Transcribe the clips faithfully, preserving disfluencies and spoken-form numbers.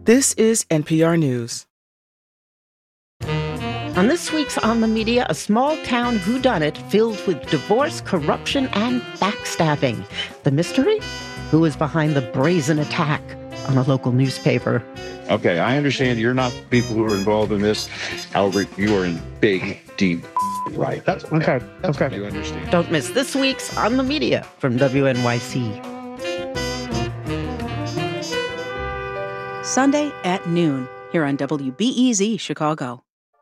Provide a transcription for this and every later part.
This is N P R News. On this week's On the Media, a small-town whodunit filled with divorce, corruption, and backstabbing. The mystery? Who is behind the brazen attack on a local newspaper? Okay, I understand you're not the people who are involved in this. However, you are in big, deep right. That's okay. That's okay. You understand. Don't miss this week's On the Media from W N Y C. Sunday at noon here on W B E Z Chicago.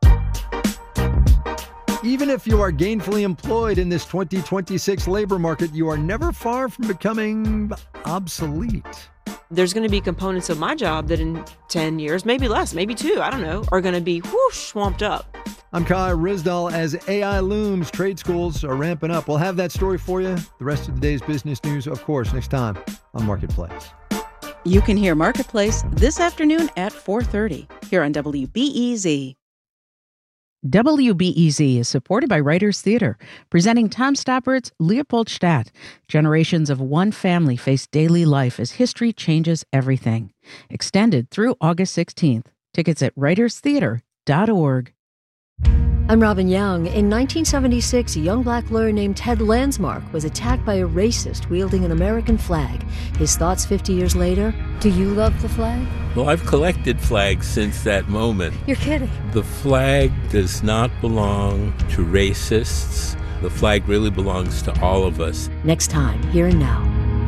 Even if you are gainfully employed in this twenty twenty-six labor market, you are never far from becoming obsolete. There's going to be components of my job that in ten years, maybe less, maybe two, I don't know, are going to be whoosh, swamped up. I'm Kai Rizdal. As A I looms, trade schools are ramping up. We'll have that story for you. The rest of the day's business news, of course, next time on Marketplace. You can hear Marketplace this afternoon at four thirty here on W B E Z. W B E Z is supported by Writers Theater, presenting Tom Stoppard's Leopoldstadt. Generations of one family face daily life as history changes everything. Extended through August sixteenth. Tickets at writers theater dot org. I'm Robin Young. In nineteen seventy-six, a young black lawyer named Ted Landsmark was attacked by a racist wielding an American flag. His thoughts fifty years later: do you love the flag? Well, I've collected flags since that moment. You're kidding. The flag does not belong to racists. The flag really belongs to all of us. Next time, Here and Now.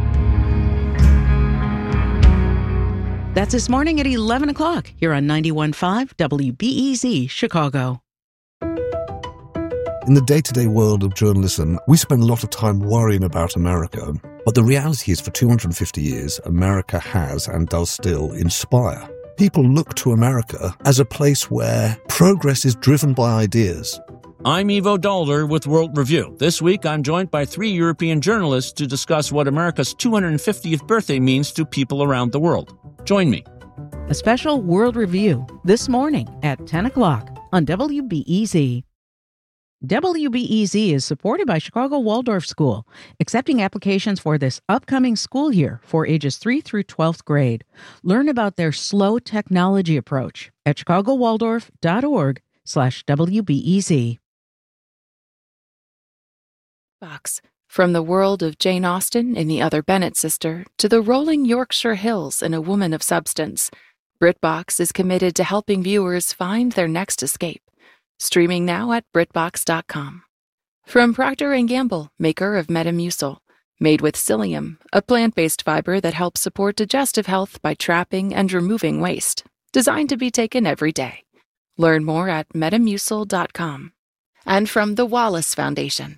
That's this morning at eleven o'clock here on ninety-one point five W B E Z Chicago. In the day-to-day world of journalism, we spend a lot of time worrying about America. But the reality is, for two hundred fifty years, America has and does still inspire. People look to America as a place where progress is driven by ideas. I'm Ivo Dolder with World Review. This week, I'm joined by three European journalists to discuss what America's two hundred fiftieth birthday means to people around the world. Join me. A special World Review this morning at ten o'clock on W B E Z. W B E Z is supported by Chicago Waldorf School, accepting applications for this upcoming school year for ages three through twelfth grade. Learn about their slow technology approach at chicago waldorf dot org slash W B E Z. Box. From the world of Jane Austen in The Other Bennet Sister to the rolling Yorkshire Hills in A Woman of Substance, BritBox is committed to helping viewers find their next escape. Streaming now at britbox dot com. From Procter and Gamble, maker of Metamucil, made with psyllium, a plant-based fiber that helps support digestive health by trapping and removing waste. Designed to be taken every day. Learn more at metamucil dot com. And from the Wallace Foundation.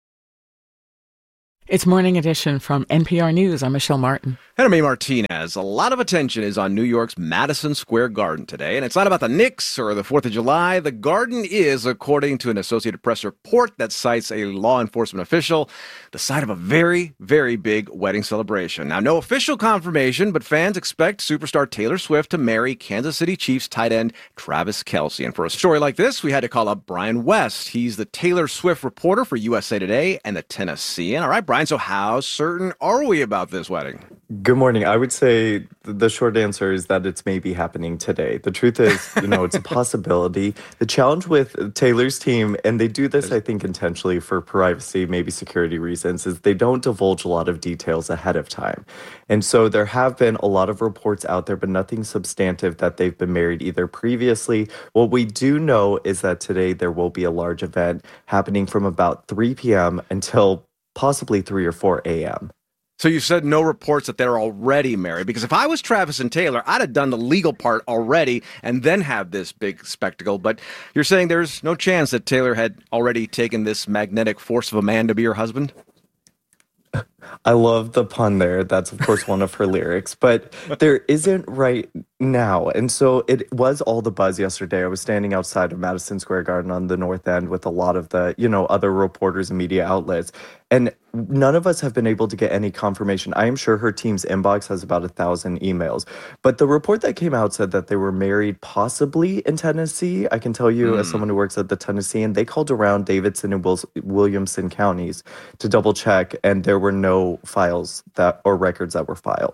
It's Morning Edition from N P R News. I'm Michelle Martin. And I'm A. Martinez. A lot of attention is on New York's Madison Square Garden today, and it's not about the Knicks or the fourth of July. The Garden is, according to an Associated Press report that cites a law enforcement official, the site of a very, very big wedding celebration. Now, no official confirmation, but fans expect superstar Taylor Swift to marry Kansas City Chiefs tight end Travis Kelce. And for a story like this, we had to call up Brian West. He's the Taylor Swift reporter for U S A Today and the Tennessean. All right, Brian, so how certain are we about this wedding? Good morning. I would say the short answer is that it's maybe happening today. The truth is, you know, it's a possibility. The challenge with Taylor's team, and they do this, I think, intentionally for privacy, maybe security reasons, is they don't divulge a lot of details ahead of time. And so there have been a lot of reports out there, but nothing substantive that they've been married either previously. What we do know is that today there will be a large event happening from about three p.m. until possibly three or four a.m. So you said no reports that they're already married, because if I was Travis and Taylor, I'd have done the legal part already and then have this big spectacle. But you're saying there's no chance that Taylor had already taken this magnetic force of a man to be her husband? I love the pun there. That's, of course, one of her lyrics. But there isn't right now. And so it was all the buzz yesterday. I was standing outside of Madison Square Garden on the north end with a lot of the, you know, other reporters and media outlets. And none of us have been able to get any confirmation. I am sure her team's inbox has about a thousand emails. But the report that came out said that they were married possibly in Tennessee. I can tell you, mm. as someone who works at the Tennessean, they called around Davidson and Wil- Williamson counties to double check, and there were no files that or records that were filed.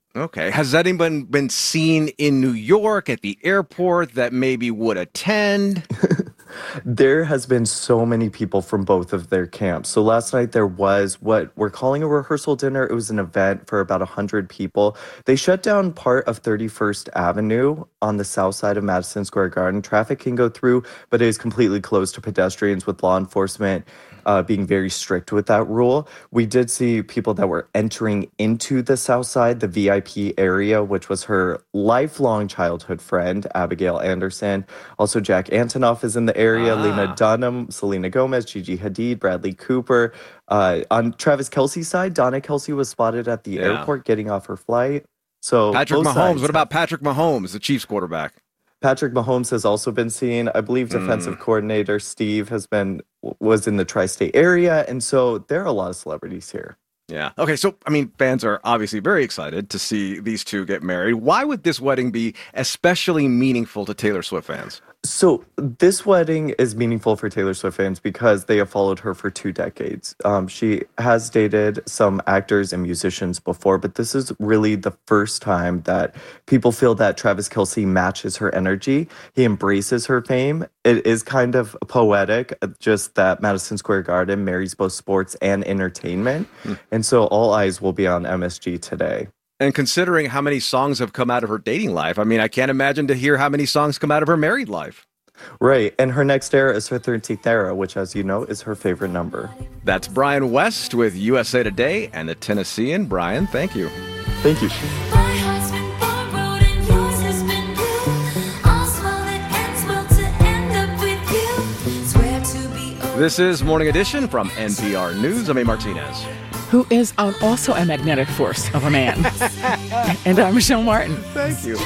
Okay. Has anyone been seen in New York at the airport that maybe would attend? There has been so many people from both of their camps. So last night there was what we're calling a rehearsal dinner. It was an event for about one hundred people. They shut down part of thirty-first Avenue on the south side of Madison Square Garden. Traffic can go through, but it is completely closed to pedestrians, with law enforcement uh, being very strict with that rule. We did see people that were entering into the south side, the V I P area, which was her lifelong childhood friend, Abigail Anderson. Also, Jack Antonoff is in the area, ah. Lena Dunham, Selena Gomez, Gigi Hadid, Bradley Cooper. Uh, on Travis Kelce's side, Donna Kelce was spotted at the yeah. airport getting off her flight. So Patrick Mahomes. Sides. What about Patrick Mahomes, the Chiefs quarterback? Patrick Mahomes has also been seen. I believe defensive mm. coordinator Steve has been was in the tri-state area, and so there are a lot of celebrities here. Yeah. Okay, so, I mean, fans are obviously very excited to see these two get married. Why would this wedding be especially meaningful to Taylor Swift fans? So this wedding is meaningful for Taylor Swift fans because they have followed her for two decades. Um, she has dated some actors and musicians before, but this is really the first time that people feel that Travis Kelce matches her energy. He embraces her fame. It is kind of poetic, just that Madison Square Garden marries both sports and entertainment. Mm. And so all eyes will be on M S G today. And considering how many songs have come out of her dating life, I mean, I can't imagine to hear how many songs come out of her married life. Right. And her next era is her thirteenth era, which, as you know, is her favorite number. That's Brian West with U S A Today and the Tennessean. Brian, thank you. Thank you. This is Morning Edition from N P R News. I'm A. Martinez. Who is um, also a magnetic force of a man. And I'm Michelle Martin. Thank you.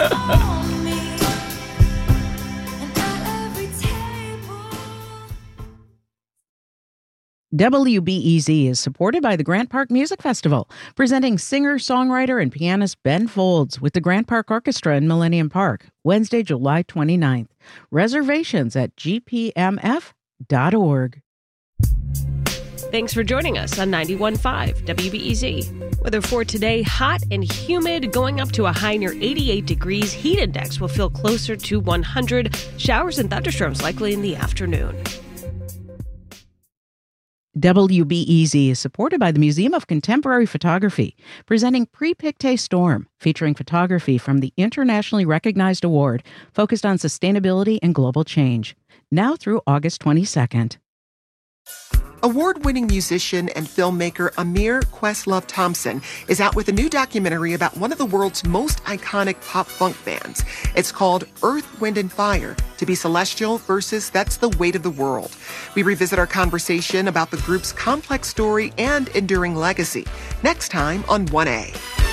W B E Z is supported by the Grant Park Music Festival, presenting singer, songwriter, and pianist Ben Folds with the Grant Park Orchestra in Millennium Park, Wednesday, July twenty-ninth. Reservations at g p m f dot org. Thanks for joining us on ninety-one point five W B E Z. Weather for today, hot and humid, going up to a high near eighty-eight degrees. Heat index will feel closer to one hundred. Showers and thunderstorms likely in the afternoon. W B E Z is supported by the Museum of Contemporary Photography, presenting Pre-Pictet Storm, featuring photography from the internationally recognized award focused on sustainability and global change. Now through August twenty-second. Award-winning musician and filmmaker Amir Questlove Thompson is out with a new documentary about one of the world's most iconic pop-funk bands. It's called Earth, Wind and Fire, to be celestial versus That's the Weight of the World. We revisit our conversation about the group's complex story and enduring legacy. Next time on one A.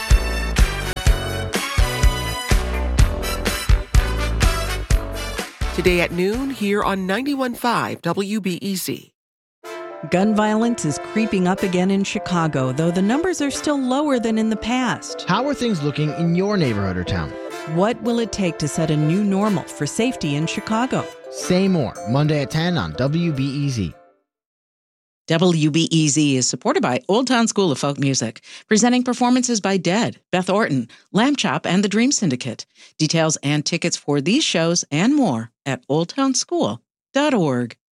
Today at noon here on ninety-one point five W B E Z. Gun violence is creeping up again in Chicago, though the numbers are still lower than in the past. How are things looking in your neighborhood or town? What will it take to set a new normal for safety in Chicago? Say more, Monday at ten on W B E Z. W B E Z is supported by Old Town School of Folk Music, presenting performances by Dead, Beth Orton, Lamb Chop, and the Dream Syndicate. Details and tickets for these shows and more at old town school dot org.